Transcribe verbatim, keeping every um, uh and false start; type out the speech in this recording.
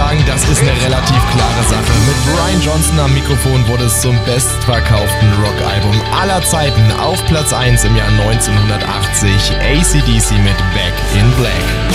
sagen, das ist eine relativ klare Sache. Mit Brian Johnson am Mikrofon wurde es zum bestverkauften Rockalbum aller Zeiten auf Platz eins im Jahr neunzehnhundertachtzig. A C D C mit Back in Black.